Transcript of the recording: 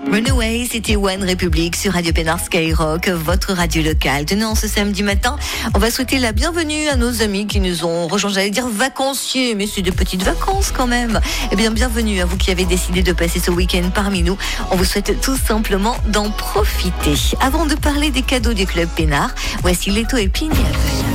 Runaway, c'était One Republic sur Radio Pénard Skyrock, votre radio locale. Tenez, ce samedi matin, on va souhaiter la bienvenue à nos amis qui nous ont rejoints, j'allais dire vacanciers, mais c'est de petites vacances quand même. Eh bien, bienvenue à vous qui avez décidé de passer ce week-end parmi nous. On vous souhaite tout simplement d'en profiter. Avant de parler des cadeaux du Club Pénard, voici Leto et Pignal.